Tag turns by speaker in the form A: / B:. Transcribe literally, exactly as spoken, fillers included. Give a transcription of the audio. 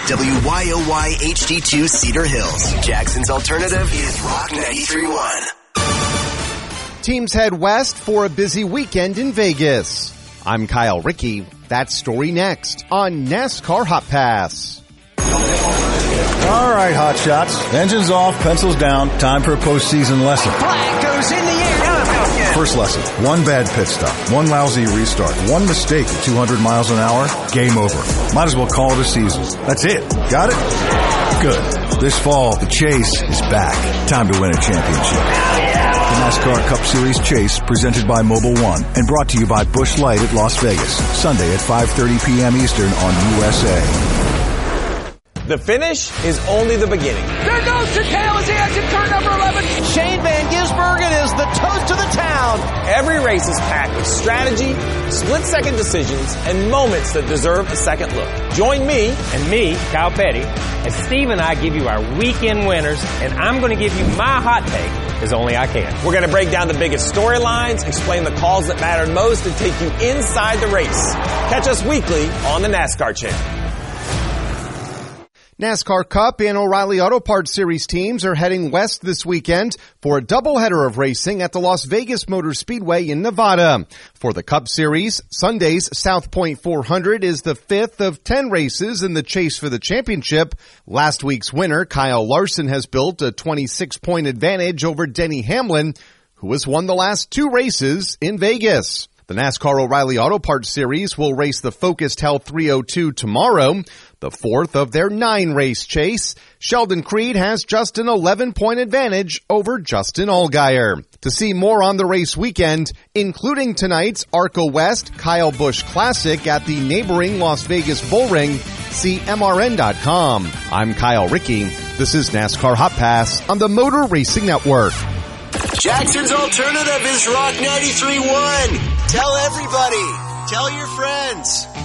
A: W Y O Y H D two Cedar Hills. Jackson's alternative is Rock ninety-three point one.
B: Teams head west for a busy weekend in Vegas. I'm Kyle Rickey. That story next on NASCAR Hot Pass.
C: All right, hot shots. Engines off, pencils down. Time for a postseason lesson.
D: Flag goes in the air.
C: First lesson, one bad pit stop, one lousy restart, one mistake at two hundred miles an hour, game over. Might as well call it a season. That's it. Got it? Good. This fall, the Chase is back. Time to win a championship. The NASCAR Cup Series Chase, presented by Mobil One and brought to you by Busch Light at Las Vegas. Sunday at five thirty p.m. Eastern on U S A.
E: The finish is only the beginning.
D: There goes Takeo as he exits turn number eleven. Shane Van Gisbergen is the toast of the town.
E: Every race is packed with strategy, split-second decisions, and moments that deserve a second look. Join me
F: and me, Kyle Petty, as Steve and I give you our weekend winners, and I'm going to give you my hot take as only I can.
E: We're going to break down the biggest storylines, explain the calls that mattered most, and take you inside the race. Catch us weekly on the NASCAR Channel.
B: NASCAR Cup and O'Reilly Auto Parts Series teams are heading west this weekend for a doubleheader of racing at the Las Vegas Motor Speedway in Nevada. For the Cup Series, Sunday's South Point four hundred is the fifth of ten races in the chase for the championship. Last week's winner, Kyle Larson, has built a twenty-six point advantage over Denny Hamlin, who has won the last two races in Vegas. The NASCAR O'Reilly Auto Parts Series will race the Focus Health three oh two tomorrow, the fourth of their nine-race chase. Sheldon Creed has just an eleven point advantage over Justin Allgaier. To see more on the race weekend, including tonight's ARCA West Kyle Busch Classic at the neighboring Las Vegas Bullring, see M R N dot com. I'm Kyle Rickey. This is NASCAR Hot Pass on the Motor Racing Network.
A: Jackson's alternative is Rock ninety-three point one. Tell everybody. Tell your friends.